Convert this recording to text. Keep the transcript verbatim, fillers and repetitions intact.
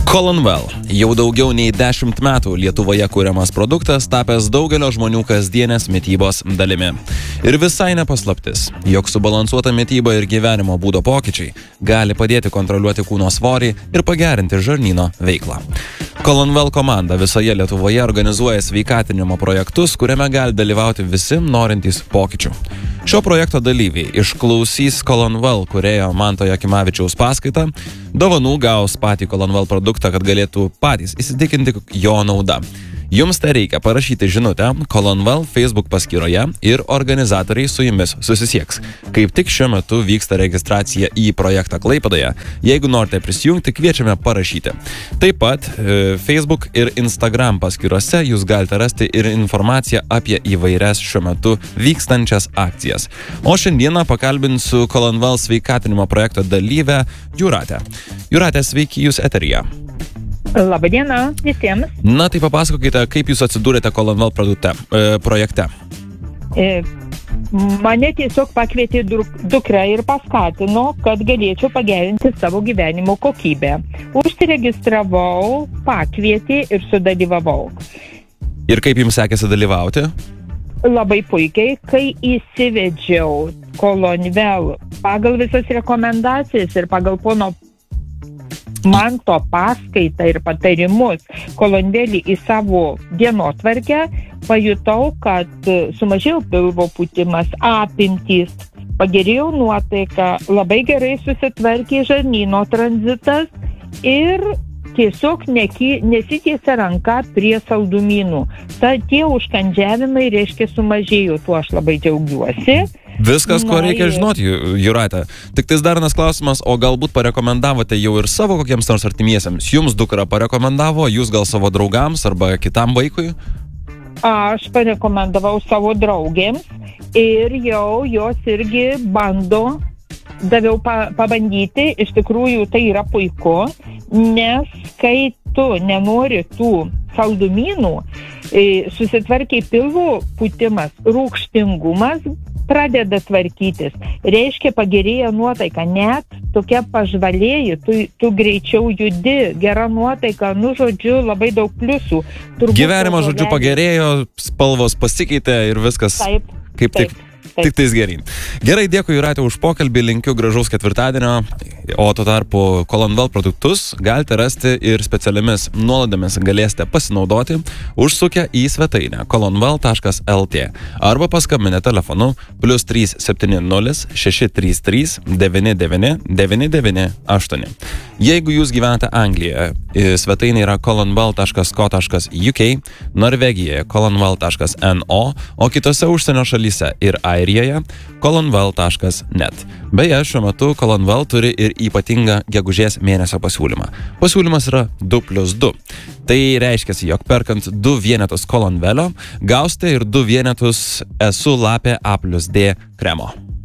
Colonwell – jau daugiau nei dešimt metų Lietuvoje kuriamas produktas, tapęs daugelio žmonių kasdienės mitybos dalimi. Ir visai nepaslaptis, jog subalansuota mityba ir gyvenimo būdo pokyčiai gali padėti kontroliuoti kūno svorį ir pagerinti žarnyno veiklą. Colonwell komanda visoje Lietuvoje organizuoja sveikatinimo projektus, kuriame gali dalyvauti visi norintys pokyčių. Šio projekto dalyviai išklausys Colonwell kūrėjo Manto Jakimavičiaus paskaitą, dovanų gaus patį Colonwell produktą, kad galėtų patys įsitikinti jo nauda. Jums tai reikia parašyti žinutę Colonwell Facebook paskyroje ir organizatoriai su jumis susisieks. Kaip tik šiuo metu vyksta registracija į projektą Klaipėdoje. Jeigu norite prisijungti, kviečiame parašyti. Taip pat e, Facebook ir Instagram paskyrose jūs galite rasti ir informaciją apie įvairias šiuo metu vykstančias akcijas. O šiandieną pakalbinsiu Colonwell sveikatinimo projekto dalyvę Jūratę. Jūratė, sveiki jūs eteryje. Labadiena visiems. Na, tai papasakokite, kaip jūs atsidūrėte Colonwell produkte, e, projekte. E, mane tiesiog pakvietė dukra ir paskatino, kad galėčiau pagerinti savo gyvenimo kokybę. Užsiregistravau, pakvietė ir sudalyvavau. Ir kaip jums sekėsi dalyvauti? Labai puikiai, kai įsivedžiau Colonwell pagal visas rekomendacijas ir pagal pono Manto paskaitą ir patarimus Colonwellį į savo dienotvarkę, pajutau, kad sumažėjo pilvo pūtimas, apimtys, pagerėjo nuotaika, labai gerai susitvarkė žarnyno tranzitas ir tiesiog neki, nesitiesia ranka prie saldumynų. Ta, tie užkandžiavimai reiškia sumažėjo, tuo aš labai džiaugiuosi. Viskas, ko Na, reikia ir... žinoti, Jūratė. Tik tais dar vienas klausimas, o galbūt parekomendavote jau ir savo kokiems nors artimiesiems? Jums dukra parekomendavo, jūs gal savo draugams arba kitam vaikui? Aš parekomendavau savo draugėms ir jau jos irgi bando, daviau pa, pabandyti, iš tikrųjų tai yra puiku, nes kai tu nenori tų saldumynų, susitvarkiai pilvo pūtimas, rūgštingumas pradeda tvarkytis, reiškia pagerėja nuotaika, net tokia pažvalėji, tu, tu greičiau judi, gera nuotaika, nu žodžiu, labai daug pliusų. Turbūt Gyvenimo žodžiu pagerėjo, spalvos pasikeitė ir viskas taip, kaip taip. tik. Tik tais gerin. Gerai, dėkui Jūratė už pokalbį, linkiu gražaus ketvirtadienio, o tuo tarpu Colonwell produktus galite rasti ir specialiomis nuolaidomis galėsite pasinaudoti, užsukę į svetainę colonwell taškas lt arba paskambinę telefonu plius trys septyni nulis šeši trys trys devyni devyni devyni devyni aštuoni. Jeigu jūs gyvenate Anglijoje, svetainė yra colonwell taškas co taškas uk, Norvegijoje colonwell taškas no, o kitose užsienio šalyse ir Airijoje colonwell taškas net. Beje, šiuo metu Colonwell turi ir ypatingą gegužės mėnesio pasiūlymą. Pasiūlymas yra du plius du. Tai reiškia, jog perkant du vienetus Colonwell'o gausite ir du vienetus Esu lapė A plus D kremo.